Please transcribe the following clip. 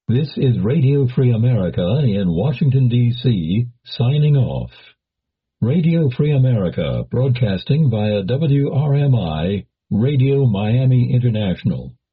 This is Radio Free America in Washington, D.C., signing off. Radio Free America, broadcasting via WRMI, Radio Miami International.